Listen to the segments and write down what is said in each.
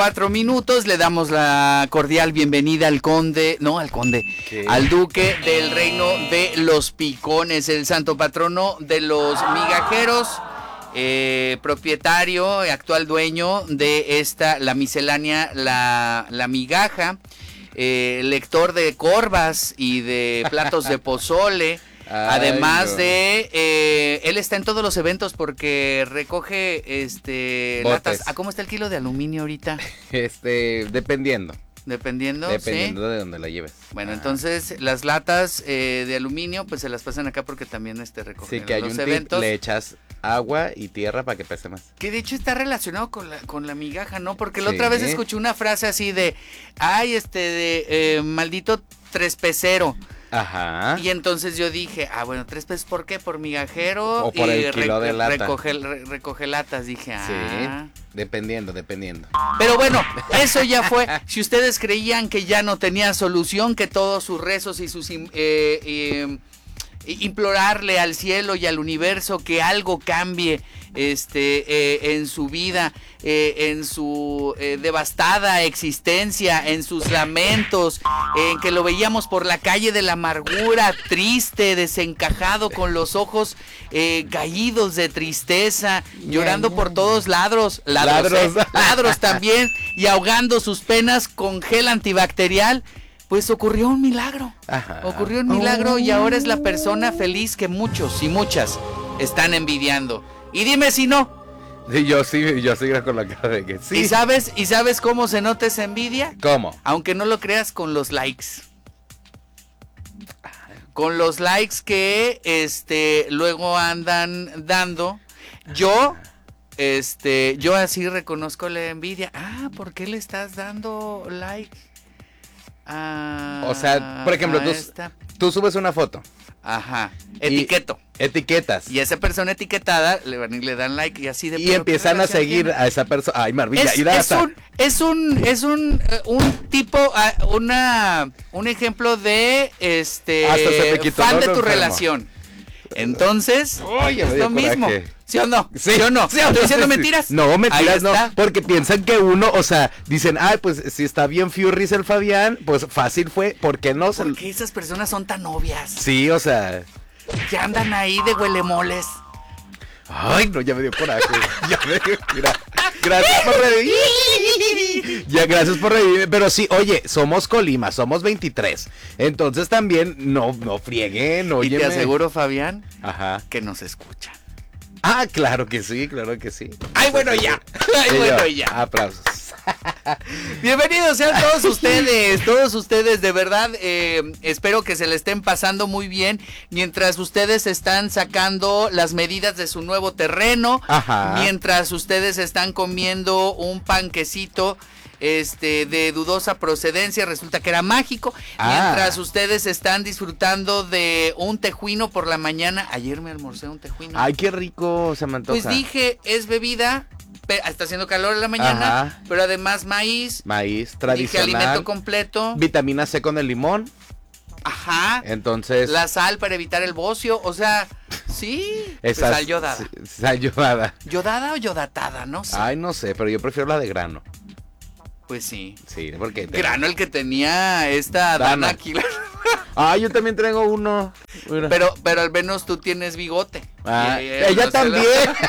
4 minutos, le damos la cordial bienvenida al conde, no al conde, ¿qué? Al duque del reino de los picones, el santo patrono de los migajeros, propietario, actual dueño de esta, la miscelánea, la migaja, lector de corvas y de platos de pozole. Además no. Él está en todos los eventos porque recoge latas. ¿A cómo está el kilo de aluminio ahorita? Dependiendo. Dependiendo ¿sí? De donde la lleves. Bueno, entonces las latas de aluminio pues se las pasan acá porque también recogen sí, que hay los un eventos. Le echas agua y tierra para que pese más. Que de hecho está relacionado con la migaja, ¿no? Porque la otra vez escuché una frase así de, maldito trespecero. Ajá. Y entonces yo dije, bueno, 3 pesos, ¿por qué? Por migajero o por y el kilo de lata. Recoge latas, dije, Sí, dependiendo. Pero bueno, eso ya fue. Si ustedes creían que ya no tenía solución, que todos sus rezos y sus implorarle al cielo y al universo que algo cambie en su vida, en su devastada existencia, en sus lamentos, en que lo veíamos por la calle de la amargura, triste, desencajado, con los ojos caídos de tristeza, llorando por todos ladros también, y ahogando sus penas con gel antibacterial. Pues ocurrió un milagro. Ajá. Ocurrió un milagro y ahora es la persona feliz que muchos y muchas están envidiando. Y dime si no. Sí, yo sigo con la cara de que sí. ¿Y sabes cómo se nota esa envidia? ¿Cómo? Aunque no lo creas, con los likes. Con los likes que luego andan dando. Yo así reconozco la envidia. ¿Por qué le estás dando like? O sea, por ejemplo, tú subes una foto. Ajá. Etiquetas. Y esa persona etiquetada le van y le dan like y así de. Y empiezan a seguir a esa persona. Ay, maravilla. Es un tipo, un ejemplo de fan de tu relación. Entonces, es lo mismo. ¿Sí o no? ¿Sí o no? ¿Estoy diciendo mentiras? No, mentiras no, porque piensan que uno, o sea, dicen, pues si está bien Furries el Fabián, pues fácil fue, ¿por qué no? Porque esas personas son tan obvias. Sí, o sea. Que andan ahí de huelemoles. Ay, no, ya me dio coraje. Gracias por reír. Gracias por reír. Pero sí, oye, somos Colima, somos 23. Entonces también no frieguen, óyeme. Y te aseguro, Fabián, que nos escucha. Claro que sí. ¡Ay, bueno, ya! Aplausos. Bienvenidos sean todos ustedes, de verdad, espero que se le estén pasando muy bien mientras ustedes están sacando las medidas de su nuevo terreno, mientras ustedes están comiendo un panquecito de dudosa procedencia, resulta que era mágico, mientras ustedes están disfrutando de un tejuino por la mañana. Ayer me almorcé un tejuino. Ay, qué rico, se me antoja. Pues dije, es bebida, está haciendo calor en la mañana, pero además maíz tradicional. Dije alimento completo. Vitamina C con el limón. Entonces. La sal para evitar el bocio, o sea, sí. Sal yodada. Sal yodada. ¿Yodada o yodatada? No sé. Ay, no sé, pero yo prefiero la de grano. Pues sí. Sí, porque. Grano el que tenía esta Dana Aguilar. Yo también traigo uno. Pero al menos tú tienes bigote. Ella también.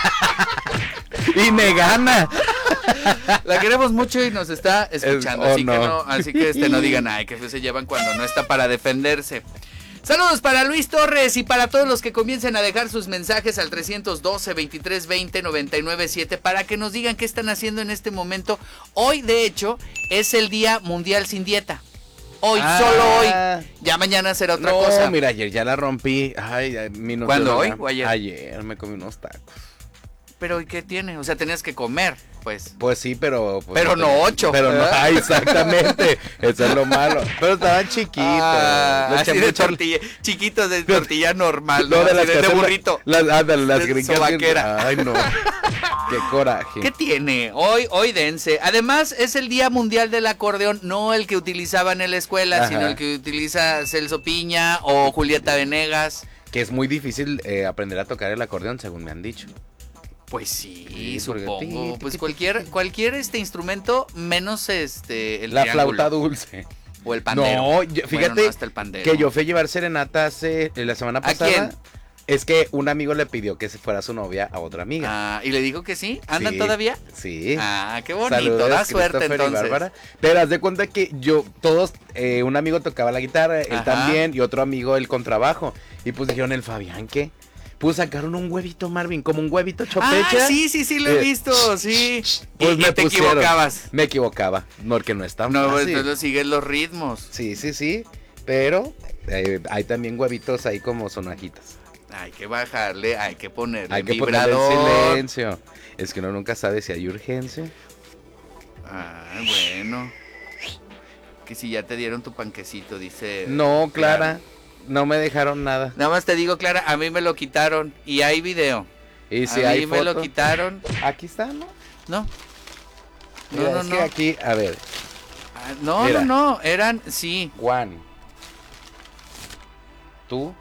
Y me gana. La queremos mucho y nos está escuchando, así que no digan, que se llevan cuando no está para defenderse. Saludos para Luis Torres y para todos los que comiencen a dejar sus mensajes al 312-2320-997 para que nos digan qué están haciendo en este momento. Hoy, de hecho, es el Día Mundial Sin Dieta. Hoy, solo hoy. Ya mañana será otra cosa. No, mira, ayer ya la rompí. ¿Cuándo, hoy o ayer? Ayer me comí unos tacos. Pero ¿y qué tiene? O sea, tenías que comer, pues. Pues sí, pero... pero no 8. Pero no, exactamente. Eso es lo malo. Pero estaban chiquitos. Así de tortilla, chiquitos de tortilla normal, ¿no? De burrito. Las sobaquera. Ay, no. Qué coraje. ¿Qué tiene? Hoy dense. Además, es el Día Mundial del Acordeón, no el que utilizaban en la escuela, sino el que utiliza Celso Piña o Julieta Venegas. Que es muy difícil aprender a tocar el acordeón, según me han dicho. Pues sí, Sí, porque supongo. Pues cualquier instrumento menos el La triángulo. flauta dulce. O el pandero. No, Bueno, fíjate no, hasta el pandero. que yo fui a llevar serenata la semana ¿A pasada. quién? Es que un amigo le pidió que se fuera su novia a otra amiga. Ah, ¿y le dijo que sí? ¿Andan Sí, todavía? Sí. Ah, qué bonito, Saludos, da suerte Christopher y entonces. Bárbara. Pero haz de cuenta que un amigo tocaba la guitarra, él Ajá. también, y otro amigo el contrabajo. Y pues dijeron, ¿el Fabián qué? Pues sacaron un huevito, Marvin, como un huevito chopecha. Ah, sí, lo he visto, sí. Pues y te equivocabas. Me equivocaba, porque no es tan No, fácil. entonces siguen los ritmos. Sí, pero hay también huevitos ahí como sonajitas. Hay que bajarle, hay que ponerle Hay que ponerle vibrador. silencio. Es que uno nunca sabe si hay urgencia. Ah, bueno. Que si ya te dieron tu panquecito, dice. No, Clara, Clara. no me dejaron nada. Nada más te digo, Clara, a mí me lo quitaron y hay video. Y si a hay mí me lo foto, quitaron. aquí está, ¿no? No. Mira, No, es no, que no. aquí, a ver, Ah, no, Mira. no, eran, sí. Juan, tú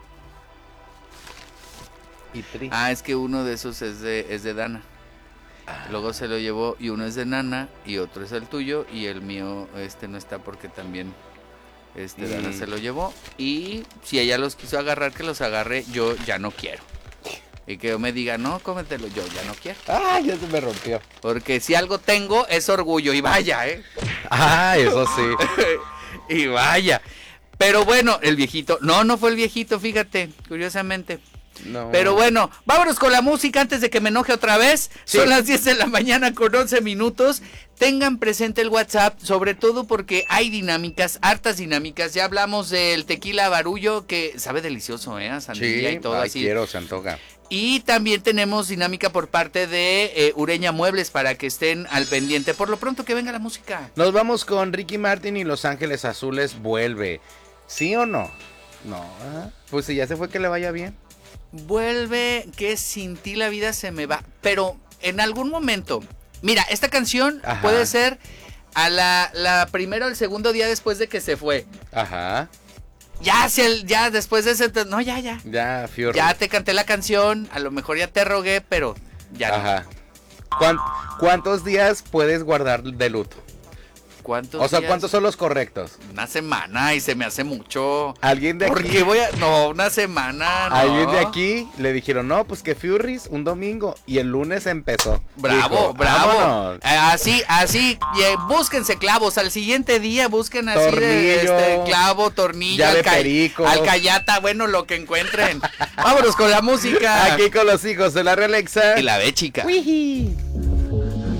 y Tri. Ah, es que uno de esos es de Dana. Luego se lo llevó y uno es de Nana y otro es el tuyo y el mío no está porque también Dana se lo llevó y si ella los quiso agarrar que los agarre, yo ya no quiero. Y que yo me diga, "No, cómetelo", yo ya no quiero. Ah, ya se me rompió. Porque si algo tengo es orgullo y vaya, Ah, eso sí. y vaya. Pero bueno, el viejito, no fue el viejito, fíjate, curiosamente. No. Pero bueno, vámonos con la música antes de que me enoje otra vez. Sí. Son las 10 de la mañana con 11 minutos. Tengan presente el WhatsApp, sobre todo porque hay dinámicas, hartas dinámicas. Ya hablamos del tequila barullo que sabe delicioso, a sandía Sí, y todo así. quiero, se antoja. Y también tenemos dinámica por parte de Ureña Muebles para que estén al pendiente. Por lo pronto que venga la música. Nos vamos con Ricky Martin y Los Ángeles Azules vuelve. ¿Sí o no? No, ¿ah? Pues si ya se fue, que le vaya bien. Vuelve, que sin ti la vida se me va. Pero en algún momento, mira, esta canción Ajá. puede ser a la primera o el segundo día después de que se fue. Ajá. Ya después de ese, no, ya. Ya, Fiorri. Ya te canté la canción, a lo mejor ya te rogué, pero ya no. Ajá. ¿Cuántos días puedes guardar de luto? ¿Cuántos O sea, días? ¿cuántos son los correctos? Una semana y se me hace mucho. ¿Alguien de ¿Por aquí? qué no, una semana, no. Alguien de aquí le dijeron, no, pues que Furries un domingo y el lunes empezó. Bravo, Dijo, bravo. "Vámonos". Así, búsquense clavos. Al siguiente día busquen así Tornillo, clavo, tornillo, llave perico. alcayata, bueno, lo que encuentren. Vámonos con la música. Aquí con los hijos de la Realexa. Y la ve, chica. Uiji.